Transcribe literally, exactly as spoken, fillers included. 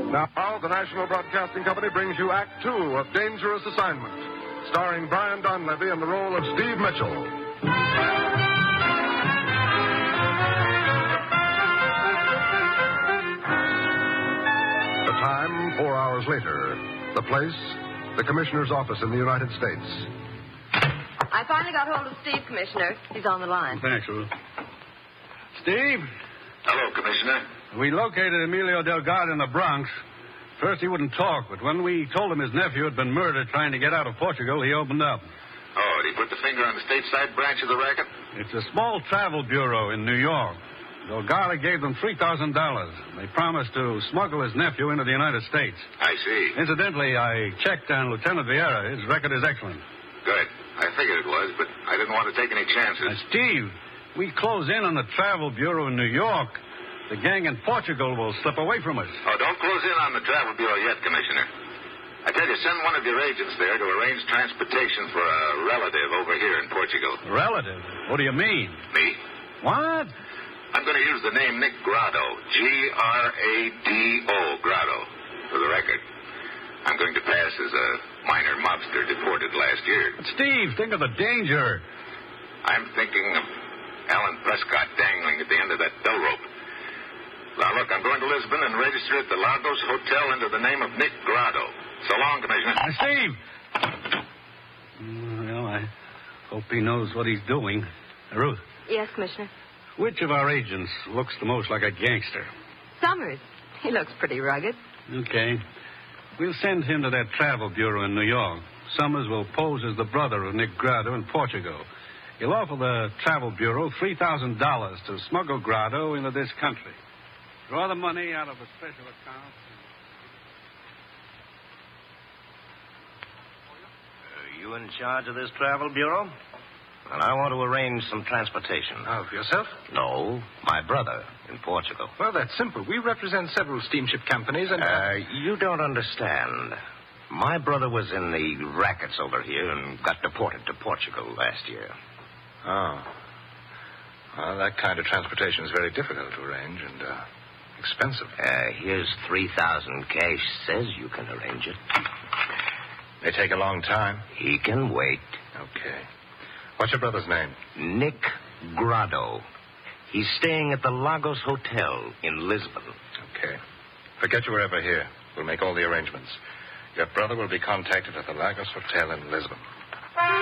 Now, the National Broadcasting Company brings you Act Two of Dangerous Assignment, starring Brian Donlevy in the role of Steve Mitchell. The time, four hours later. The place, the Commissioner's office in the United States. I finally got hold of Steve, Commissioner. He's on the line. Thanks, Ruth. Steve? Hello, Commissioner. We located Emilio Delgado in the Bronx. First, he wouldn't talk, but when we told him his nephew had been murdered trying to get out of Portugal, he opened up. Oh, did he put the finger on the stateside branch of the racket? It's a small travel bureau in New York. Delgado gave them three thousand dollars. They promised to smuggle his nephew into the United States. I see. Incidentally, I checked on Lieutenant Vieira. His record is excellent. Good. I figured it was, but I didn't want to take any chances. Now, Steve, we close in on the travel bureau in New York. The gang in Portugal will slip away from us. Oh, don't close in on the travel bureau yet, Commissioner. I tell you, send one of your agents there to arrange transportation for a relative over here in Portugal. Relative? What do you mean? Me? What? I'm going to use the name Nick Grado. G R A D O, Grado, for the record. I'm going to pass as a minor mobster deported last year. But Steve, think of the danger. I'm thinking of Alan Prescott dangling at the end of that bell rope. Now, look, I'm going to Lisbon and register at the Lagos Hotel under the name of Nick Grado. So long, Commissioner. Uh, Steve! Well, I hope he knows what he's doing. Uh, Ruth. Yes, Commissioner. Which of our agents looks the most like a gangster? Summers. He looks pretty rugged. Okay. We'll send him to that travel bureau in New York. Summers will pose as the brother of Nick Grado in Portugal. He'll offer the travel bureau three thousand dollars to smuggle Grado into this country. Draw the money out of a special account. Are you in charge of this travel bureau? Well, I want to arrange some transportation. Of yourself? No, my brother in Portugal. Well, that's simple. We represent several steamship companies and... Uh, you don't understand. My brother was in the rackets over here and got deported to Portugal last year. Oh. Well, that kind of transportation is very difficult to arrange and, uh, expensive. Uh, here's three thousand cash. Says you can arrange it. May take a long time. He can wait. Okay. What's your brother's name? Nick Grado. He's staying at the Lagos Hotel in Lisbon. Okay. Forget you were ever here. We'll make all the arrangements. Your brother will be contacted at the Lagos Hotel in Lisbon.